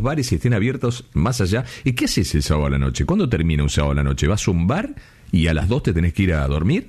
bares estén abiertos más allá. ¿Y qué haces el sábado a la noche? ¿Cuándo termina un sábado a la noche? ¿Vas a un bar y a las 2 te tenés que ir a dormir?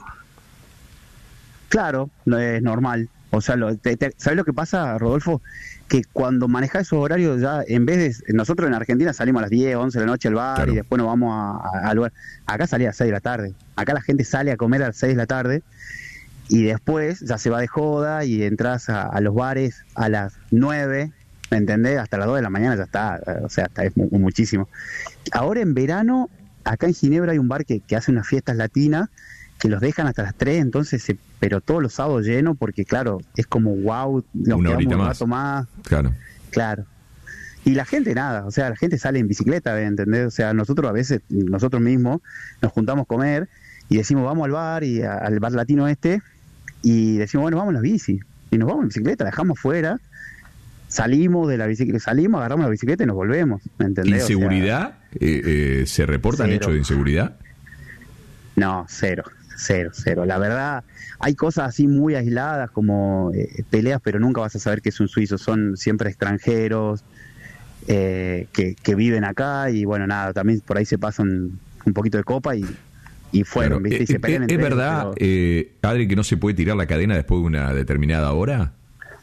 Claro, no es normal. O sea, ¿sabes lo que pasa, Rodolfo? Que cuando manejás esos horarios ya, en vez de... Nosotros en Argentina salimos a las 10, 11 de la noche al bar, claro, y después nos vamos al lugar. Acá salía a las 6 de la tarde. Acá la gente sale a comer a las 6 de la tarde y después ya se va de joda y entras a los bares a las 9, ¿me entendés? Hasta las 2 de la mañana ya está. O sea, es muchísimo. Ahora en verano, acá en Ginebra hay un bar que hace unas fiestas latinas que los dejan hasta las 3, entonces, pero todos los sábados llenos, porque claro, es como wow, nos una quedamos horita un más. rato más. Claro. Y la gente nada, o sea, la gente sale en bicicleta, ¿entendés? O sea, nosotros a veces, nosotros mismos, nos juntamos a comer y decimos, vamos al bar, y al bar latino y decimos, bueno, vamos en la bici, y nos vamos en bicicleta, la dejamos fuera, salimos de la bicicleta, agarramos la bicicleta y nos volvemos, ¿me entendés? ¿Inseguridad? O sea, ¿se reportan hechos de inseguridad? No, cero. La verdad, hay cosas así muy aisladas como peleas, pero nunca vas a saber que es un suizo. Son siempre extranjeros que viven acá y bueno, nada, también por ahí se pasan un poquito de copa y fueron, claro. ¿viste? Y se pelean entre ¿Es verdad, pero... Adri, que no se puede tirar la cadena después de una determinada hora?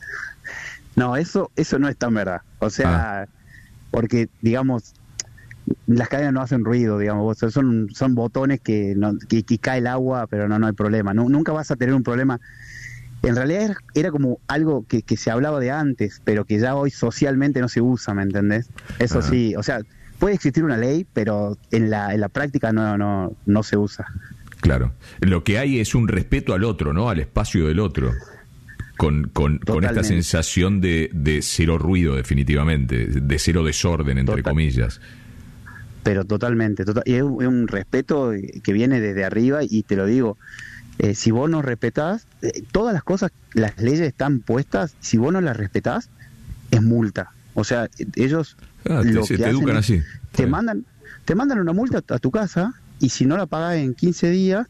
No, eso no es tan verdad. O sea, porque, digamos... Las cadenas no hacen ruido, digamos, son botones que cae el agua, pero no hay problema. Nunca vas a tener un problema. En realidad era como algo que se hablaba de antes, pero que ya hoy socialmente no se usa, ¿me entendés? Eso sí, o sea, puede existir una ley, pero en la práctica no se usa. Claro. Lo que hay es un respeto al otro, ¿no? Al espacio del otro. Con esta sensación de cero ruido, definitivamente, de cero desorden, entre comillas. Pero totalmente, y es un respeto que viene desde arriba y te lo digo, si vos no respetás, todas las cosas, las leyes están puestas, si vos no las respetás, es multa. O sea, ellos te educan así. Te mandan una multa a tu casa y si no la pagás en 15 días,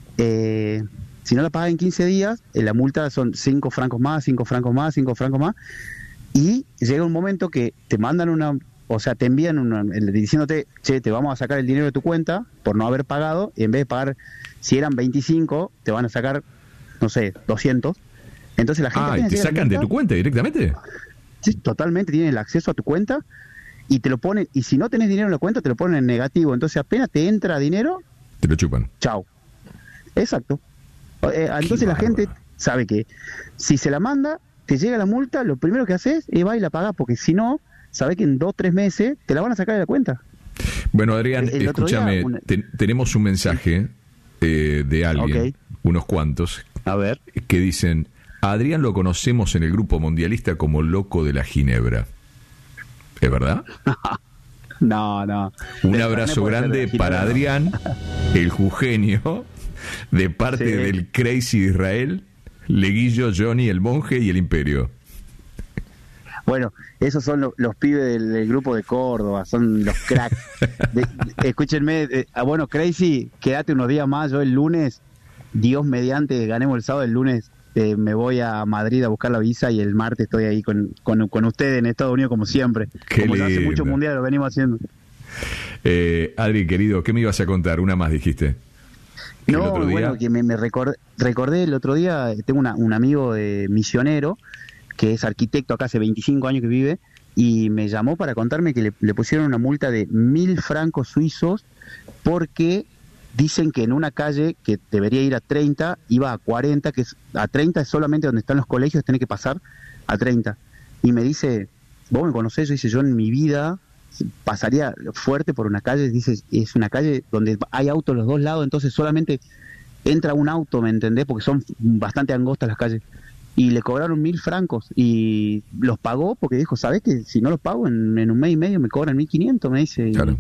la multa son 5 francos más, 5 francos más, 5 francos más, y llega un momento que te mandan o sea, te envían diciéndote, che, te vamos a sacar el dinero de tu cuenta por no haber pagado, y en vez de pagar, si eran 25, te van a sacar, no sé, 200. Entonces la gente... ¿te sacan de tu cuenta directamente? Sí, totalmente, tienen el acceso a tu cuenta y te lo ponen, y si no tenés dinero en la cuenta, te lo ponen en negativo. Entonces apenas te entra dinero... Te lo chupan. Chao. Exacto. Entonces la gente sabe que si se la manda, te llega la multa, lo primero que haces es va y la paga, porque si no... Sabés que en 2-3 meses te la van a sacar de la cuenta. Bueno, Adrián, escúchame, tenemos un mensaje de alguien, unos cuantos, a ver, que dicen: a Adrián lo conocemos en el grupo mundialista como loco de la Ginebra. ¿Es verdad? No. Un abrazo grande para Adrián, el jujeño, de parte del Crazy de Israel, Leguillo, Johnny, el monje y el Imperio. Bueno, esos son los pibes del grupo de Córdoba, son los cracks. Escúchenme, bueno, Crazy, quédate unos días más, yo el lunes, Dios mediante, ganemos el sábado, el lunes me voy a Madrid a buscar la visa y el martes estoy ahí con ustedes en Estados Unidos como siempre. Qué como lindo. Hace muchos mundiales lo venimos haciendo. Adri, querido, ¿qué me ibas a contar? Una más, dijiste. No, bueno, que me recordé el otro día, tengo un amigo misionero, que es arquitecto acá hace 25 años que vive, y me llamó para contarme que le pusieron una multa de 1.000 francos suizos porque dicen que en una calle que debería ir a 30, iba a 40, que a 30 es solamente donde están los colegios, tenés que pasar a 30. Y me dice, vos me conocés, yo en mi vida pasaría fuerte por una calle, dice, es una calle donde hay autos los dos lados, entonces solamente entra un auto, ¿me entendés? Porque son bastante angostas las calles. Y le cobraron 1.000 francos y los pagó porque dijo, ¿sabés que si no los pago en un mes y medio me cobran 1.500? Me dice, claro.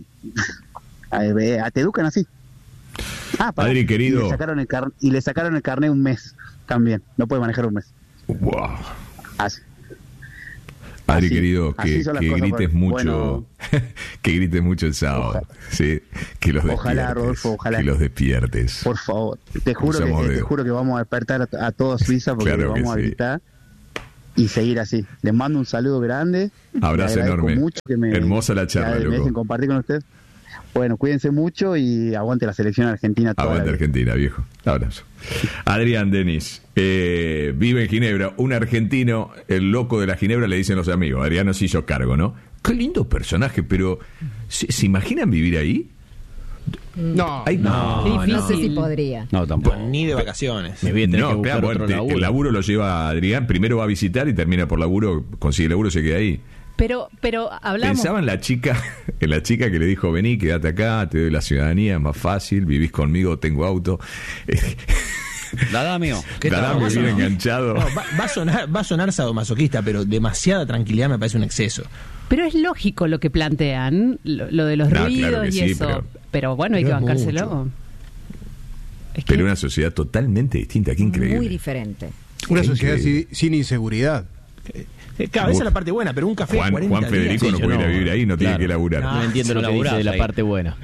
Te educan así. Adri, querido. Y le sacaron el carnet un mes también, no puede manejar un mes. Wow. Así. Adri, querido, que grites mucho, bueno, que grites mucho el sábado, ¿sí? Que los ojalá, Rodolfo, ojalá. Que los despiertes. Por favor, te juro que vamos a despertar a toda Suiza porque claro vamos a gritar. y seguir así. Les mando un saludo grande. Abrazo enorme. Mucho que hermosa la charla, me dejen compartir con ustedes. Bueno, cuídense mucho y aguante la selección argentina. Aguante Argentina, viejo. Abrazo. Adrián Denis, vive en Ginebra. Un argentino, el loco de la Ginebra, le dicen los amigos. Adrián se hizo cargo, ¿no? Qué lindo personaje, pero ¿se imaginan vivir ahí? No, no sé si podría. No, tampoco. Ni de vacaciones. No, claro, el laburo lo lleva Adrián. Primero va a visitar y termina por laburo, consigue laburo y se queda ahí. Pero hablamos. Pensaba en la chica que le dijo: vení, quédate acá, te doy la ciudadanía, es más fácil, vivís conmigo, tengo auto. Dada, amigo. Dada, me viene enganchado. No, va a sonar sadomasoquista, pero demasiada tranquilidad me parece un exceso. Pero es lógico lo que plantean, lo de los ruidos claro que y sí, eso. Pero bueno, hay que bancárselo. Pero una sociedad totalmente distinta, qué increíble. Muy diferente. Una sociedad sin inseguridad. Claro, esa es la parte buena, pero un café Juan Federico no puede ir a vivir ahí, no tiene que laburar. No entiendo lo que dice de la parte buena.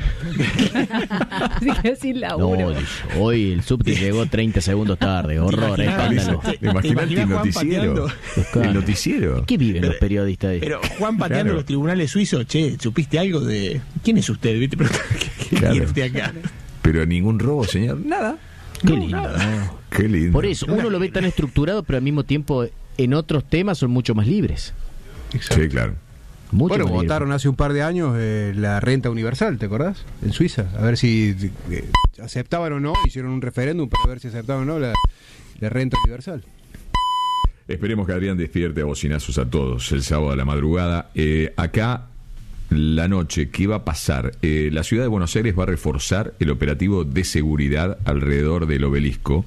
Sin laburo. No, hoy el subte llegó 30 segundos tarde. Horror, escándalo. Imagínate el noticiero. El noticiero. ¿Qué viven los periodistas ahí? Pero Juan pateando los tribunales suizos, ¿supiste algo de quién es usted? ¿Viste? Pero, ¿qué quiere usted acá? Pero ningún robo, señor. Nada. Qué lindo, ¿no? Qué lindo. Por eso, uno lo ve tan estructurado, pero al mismo tiempo en otros temas son mucho más libres. Exacto. Sí, claro. Bueno, votaron hace un par de años la renta universal, ¿te acordás? En Suiza, a ver si aceptaban o no, hicieron un referéndum para ver si aceptaban o no la renta universal. Esperemos que Adrián despierte a bocinazos a todos el sábado a la madrugada. Acá, la noche, ¿qué va a pasar? La ciudad de Buenos Aires va a reforzar el operativo de seguridad alrededor del obelisco.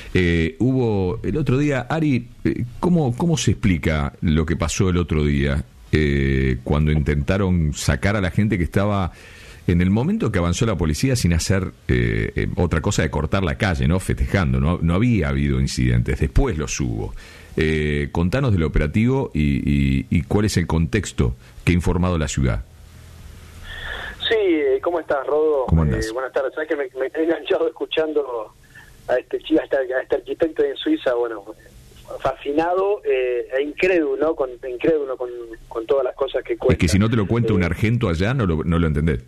Hubo el otro día, Ari, ¿cómo se explica lo que pasó el otro día? Cuando intentaron sacar a la gente que estaba en el momento que avanzó la policía sin hacer otra cosa de cortar la calle, ¿no? Festejando, no había habido incidentes, después los hubo. Contanos del operativo y cuál es el contexto que ha informado la ciudad. Sí, ¿cómo estás, Rodo? ¿Cómo andás? Buenas tardes. Sabes que me he enganchado escuchando a este arquitecto en Suiza, bueno, fascinado e incrédulo, ¿no? Con todas las cosas que cuenta. Es que si no te lo cuenta un argento allá, no lo entendés.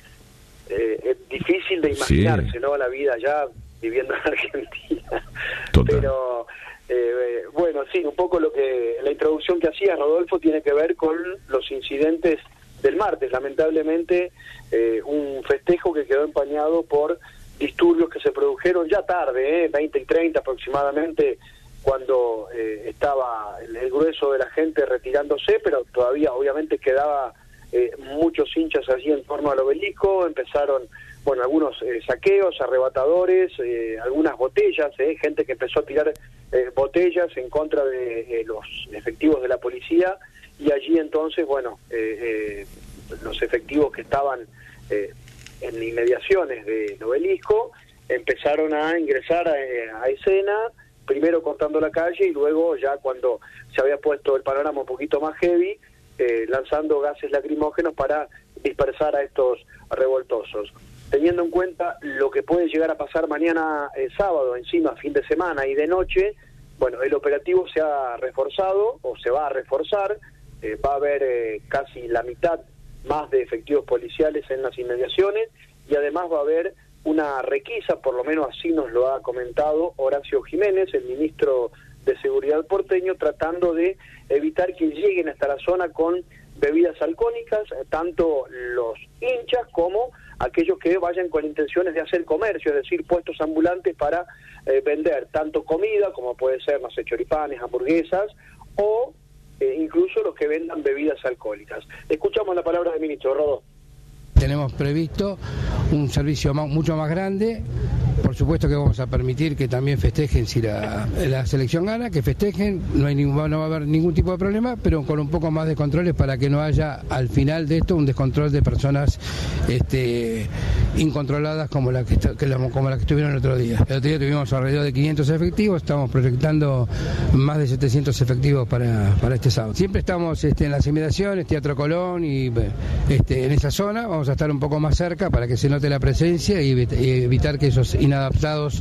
Es difícil de imaginarse, sí, ¿no? La vida allá viviendo en Argentina. Total. Pero bueno, sí, un poco la introducción que hacía Rodolfo tiene que ver con los incidentes del martes. Lamentablemente, un festejo que quedó empañado por disturbios que se produjeron ya tarde, 20 y 30 aproximadamente, cuando estaba el grueso de la gente retirándose, pero todavía obviamente quedaba muchos hinchas allí en torno al obelisco. Empezaron, bueno, algunos saqueos, arrebatadores, algunas botellas, gente que empezó a tirar botellas en contra de los efectivos de la policía, y allí entonces, bueno, los efectivos que estaban en inmediaciones del obelisco empezaron a ingresar a escena, primero cortando la calle y luego, ya cuando se había puesto el panorama un poquito más heavy, lanzando gases lacrimógenos para dispersar a estos revoltosos. Teniendo en cuenta lo que puede llegar a pasar mañana sábado, encima fin de semana y de noche, bueno, el operativo se ha reforzado o se va a reforzar. Va a haber casi la mitad más de efectivos policiales en las inmediaciones, y además va a haber una requisa, por lo menos así nos lo ha comentado Horacio Jiménez, el ministro de Seguridad porteño, tratando de evitar que lleguen hasta la zona con bebidas alcohólicas, tanto los hinchas como aquellos que vayan con intenciones de hacer comercio, es decir, puestos ambulantes para vender tanto comida, como puede ser, no sé, choripanes, hamburguesas, o incluso los que vendan bebidas alcohólicas. Escuchamos la palabra del ministro. Rodo. Tenemos previsto un servicio mucho más grande. Por supuesto que vamos a permitir que también festejen si la selección gana, que festejen, no va a haber ningún tipo de problema, pero con un poco más de controles para que no haya al final de esto un descontrol de personas incontroladas como la que estuvieron el otro día. El otro día tuvimos alrededor de 500 efectivos, estamos proyectando más de 700 efectivos para este sábado. Siempre estamos en las inmediaciones, Teatro Colón y en esa zona, vamos a estar un poco más cerca para que se note la presencia y evitar que esos inadaptados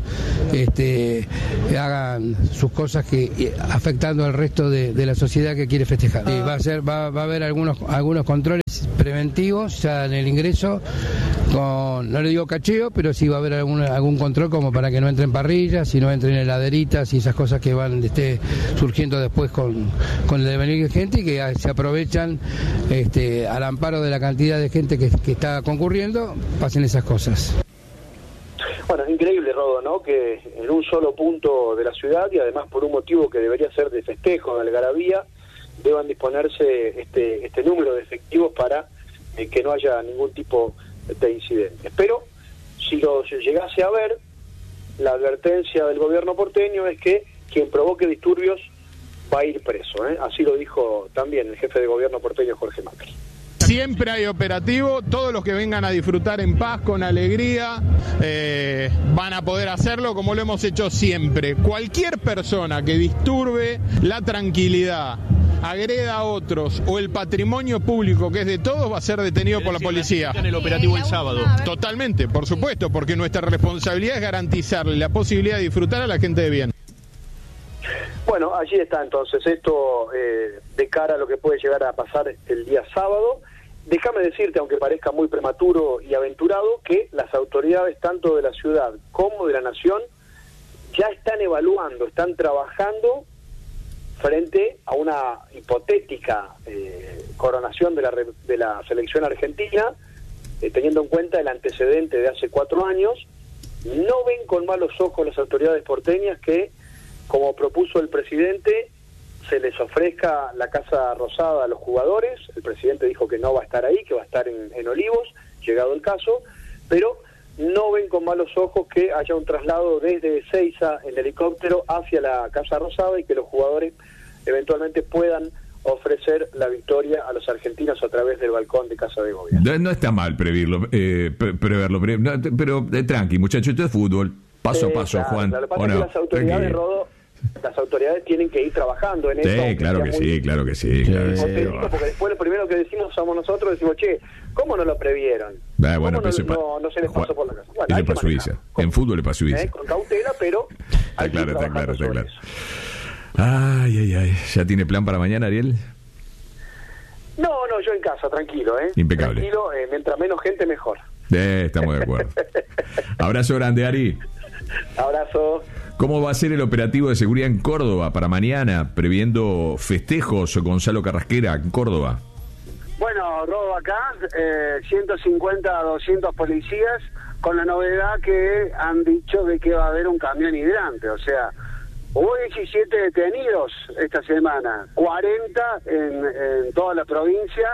hagan sus cosas que afectando al resto de la sociedad que quiere festejar. Va a haber algunos controles preventivos ya en el ingreso, no le digo cacheo, pero sí va a haber algún control como para que no entren parrillas, si no entren heladeritas y esas cosas que van surgiendo después con el devenir de gente y que se aprovechan al amparo de la cantidad de gente que está concurriendo, pasen esas cosas. Bueno, es increíble, Rodo, ¿no? Que en un solo punto de la ciudad, y además por un motivo que debería ser de festejo, de algarabía, deban disponerse este número de efectivos para que no haya ningún tipo de incidentes. Pero si lo llegase a ver, la advertencia del gobierno porteño es que quien provoque disturbios va a ir preso, ¿eh? Así lo dijo también el jefe de gobierno porteño, Jorge Macri. Siempre hay operativo, todos los que vengan a disfrutar en paz, con alegría, van a poder hacerlo como lo hemos hecho siempre. Cualquier persona que disturbe la tranquilidad, agreda a otros o el patrimonio público que es de todos va a ser detenido por la policía. En el operativo el sábado. Totalmente, por supuesto, porque nuestra responsabilidad es garantizarle la posibilidad de disfrutar a la gente de bien. Bueno, allí está entonces esto de cara a lo que puede llegar a pasar el día sábado. Déjame decirte, aunque parezca muy prematuro y aventurado, que las autoridades tanto de la ciudad como de la nación ya están evaluando, están trabajando frente a una hipotética coronación de la selección argentina, teniendo en cuenta el antecedente de hace 4 años. No ven con malos ojos las autoridades porteñas que, como propuso el presidente, se les ofrezca la Casa Rosada a los jugadores. El presidente dijo que no va a estar ahí, que va a estar en Olivos, llegado el caso, pero no ven con malos ojos que haya un traslado desde Ezeiza en helicóptero hacia la Casa Rosada y que los jugadores eventualmente puedan ofrecer la victoria a los argentinos a través del balcón de Casa de Gobierno. No está mal preverlo, pero tranqui, muchachos, esto es fútbol, paso a paso, claro, Juan. Lo que pasa es que las autoridades, Rodo, las autoridades tienen que ir trabajando en eso. Sí, claro que sí, claro que sí. Porque después lo primero que decimos somos nosotros, decimos, che, ¿cómo no lo previeron? Bueno, no se les pasó por la casa? Bueno, le pasó Suiza. En fútbol le pasó Suiza. Con cautela, pero está claro. Ay. ¿Ya tiene plan para mañana, Ariel? No, yo en casa, tranquilo, Impecable. Tranquilo, mientras menos gente, mejor. Estamos de acuerdo. Abrazo grande, Ari. Abrazo. ¿Cómo va a ser el operativo de seguridad en Córdoba para mañana, previendo festejos, Gonzalo Carrasquera, en Córdoba? Bueno, Rodo, acá 150 a 200 policías, con la novedad que han dicho de que va a haber un camión hidrante. O sea, hubo 17 detenidos esta semana, 40 en toda la provincia,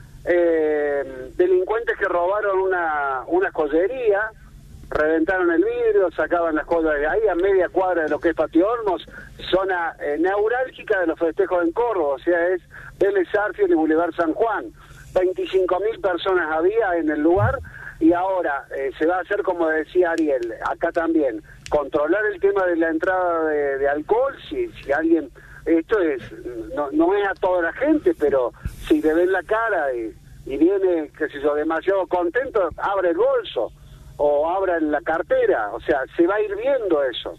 delincuentes que robaron una joyería, reventaron el vidrio, sacaban las cosas de ahí, a media cuadra de lo que es Patio Olmos, zona neurálgica de los festejos en Córdoba, o sea, es Vélez Sarsfield y Boulevard San Juan. 25.000 personas había en el lugar, y ahora se va a hacer, como decía Ariel, acá también, controlar el tema de la entrada de alcohol. Si alguien, esto es no es a toda la gente, pero si le ven la cara y viene, qué sé yo, demasiado contento, abre el bolso o abra la cartera, o sea, se va a ir viendo eso.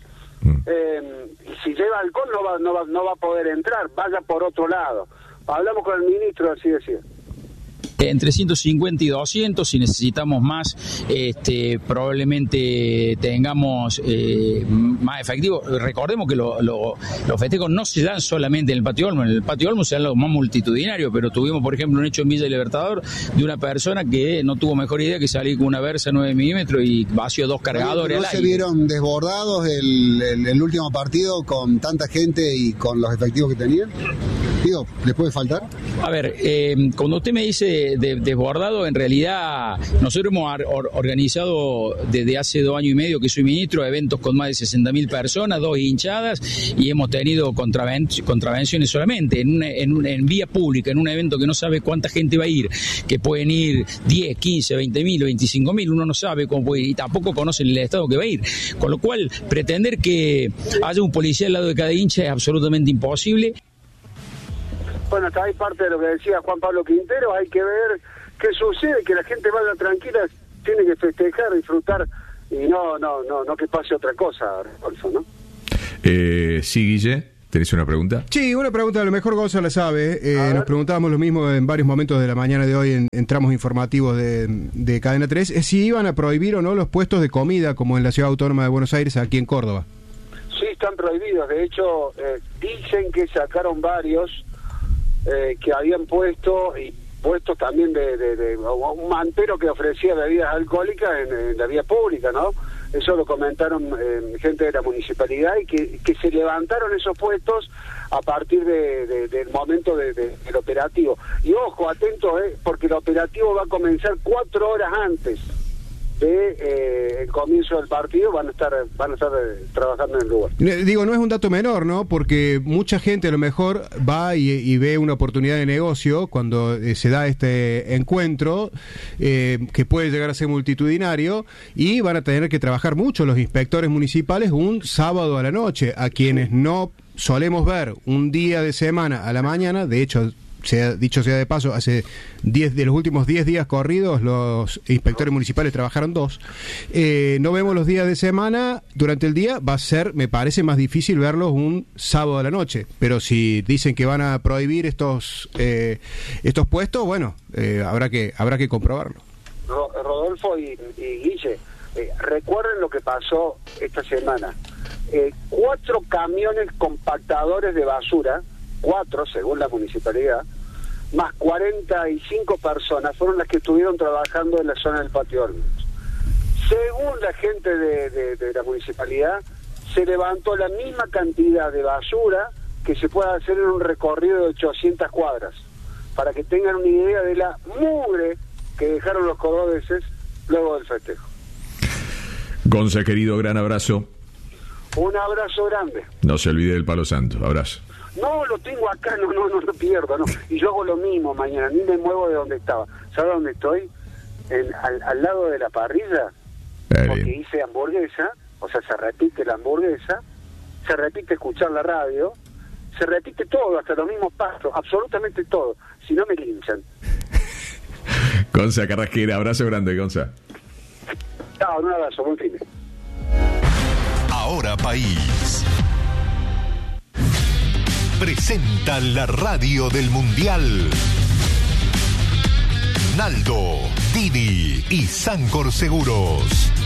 Y si lleva alcohol no va a poder entrar, vaya por otro lado. Hablamos con el ministro, así decía. Entre 150 y 200, si necesitamos más, probablemente tengamos más efectivos. Recordemos que los festejos no se dan solamente en el Patio Olmos. En el Patio Olmos se dan los más multitudinarios, pero tuvimos, por ejemplo, un hecho en Villa Libertador de una persona que no tuvo mejor idea que salir con una Versa 9 milímetros y vació 2 cargadores. ¿No se vieron desbordados el último partido con tanta gente y con los efectivos que tenían? Digo, ¿les puede faltar? A ver, cuando usted me dice desbordado, en realidad nosotros hemos organizado desde hace 2 años y medio que soy ministro eventos con más de 60.000 personas, 2 hinchadas, y hemos tenido contravenciones solamente en vía pública, en un evento que no sabe cuánta gente va a ir, que pueden ir 10, 15, 20.000 o 25.000, uno no sabe cómo puede ir y tampoco conocen el estado que va a ir, con lo cual pretender que haya un policía al lado de cada hincha es absolutamente imposible. Bueno, está ahí parte de lo que decía Juan Pablo Quintero. Hay que ver qué sucede, que la gente vaya tranquila, tiene que festejar, disfrutar y no que pase otra cosa, Rodolfo, ¿no? Sí, Guille, ¿tenés una pregunta? Sí, una pregunta, a lo mejor Gonzalo la sabe. Nos preguntábamos lo mismo en varios momentos de la mañana de hoy en tramos informativos de Cadena 3, es si iban a prohibir o no los puestos de comida como en la Ciudad Autónoma de Buenos Aires, aquí en Córdoba. Sí, están prohibidos. De hecho, dicen que sacaron varios que habían puestos también de un mantero que ofrecía bebidas alcohólicas en la vía pública, ¿no? Eso lo comentaron gente de la municipalidad y que se levantaron esos puestos a partir del momento del operativo. Y ojo, atentos, porque el operativo va a comenzar 4 horas antes el comienzo del partido, van a estar trabajando en el lugar. Digo, no es un dato menor, ¿no? Porque mucha gente a lo mejor va y ve una oportunidad de negocio cuando se da este encuentro, que puede llegar a ser multitudinario, y van a tener que trabajar mucho los inspectores municipales un sábado a la noche, a quienes no solemos ver un día de semana a la mañana. De hecho, dicho sea de paso, hace 10 de los últimos 10 días corridos los inspectores municipales trabajaron 2. No vemos los días de semana durante el día, va a ser, me parece, más difícil verlos un sábado a la noche. Pero si dicen que van a prohibir estos puestos, bueno, habrá que comprobarlo. Rodolfo y Guille, recuerden lo que pasó esta semana. 4 camiones compactadores de basura, 4 según la municipalidad, más 45 personas fueron las que estuvieron trabajando en la zona del Patio Olmos. Según la gente de la municipalidad, se levantó la misma cantidad de basura que se puede hacer en un recorrido de 800 cuadras, para que tengan una idea de la mugre que dejaron los cordobeses luego del festejo. Gonza, querido, gran abrazo. Un abrazo grande. No se olvide del Palo Santo. Abrazo. No, lo tengo acá, no lo pierdo, no. Y yo hago lo mismo mañana, ni me muevo de donde estaba. ¿Sabes dónde estoy? Al lado de la parrilla, porque hice hamburguesa, o sea, se repite la hamburguesa, se repite escuchar la radio, se repite todo, hasta los mismos pasos, absolutamente todo. Si no, me linchan. Gonza Carrasquera, abrazo grande, Gonza. Chao, un abrazo, buen fin. Ahora País presenta la radio del Mundial. Naldo, Didi y Sancor Seguros.